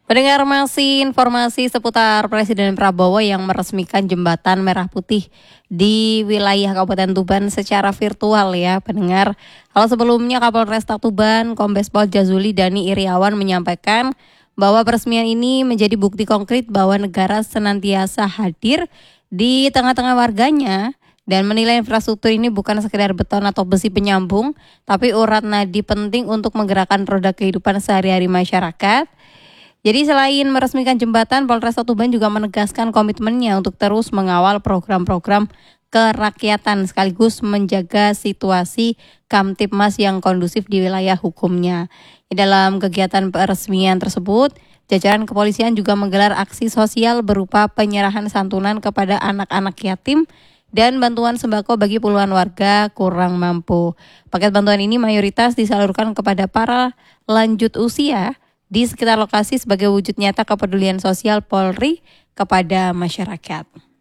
Pendengar, masih informasi seputar Presiden Prabowo yang meresmikan jembatan Merah Putih di wilayah Kabupaten Tuban secara virtual ya pendengar. Kalau sebelumnya Kapolresta Tuban Kombes Pol Jazuli Dani Iriawan menyampaikan bahwa peresmian ini menjadi bukti konkret bahwa negara senantiasa hadir di tengah-tengah warganya dan menilai infrastruktur ini bukan sekedar beton atau besi penyambung, tapi urat nadi penting untuk menggerakkan roda kehidupan sehari-hari masyarakat. Jadi selain meresmikan jembatan, Polresta Tuban juga menegaskan komitmennya untuk terus mengawal program-program kerakyatan sekaligus menjaga situasi Kamtibmas yang kondusif di wilayah hukumnya. Dalam kegiatan peresmian tersebut, jajaran kepolisian juga menggelar aksi sosial berupa penyerahan santunan kepada anak-anak yatim dan bantuan sembako bagi puluhan warga kurang mampu. Paket bantuan ini mayoritas disalurkan kepada para lanjut usia di sekitar lokasi sebagai wujud nyata kepedulian sosial Polri kepada masyarakat.